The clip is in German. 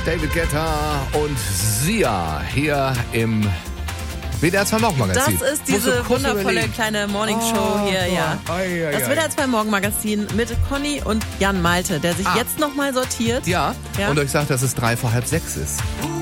David Guetta und Sia hier im WDR 2 Morgenmagazin. Das ist diese wundervolle kleine Morningshow hier, ja. Das WDR 2 Morgenmagazin mit Conny und Jan Malte, der sich jetzt nochmal sortiert. Ja, und euch sagt, dass es 6:03 ist.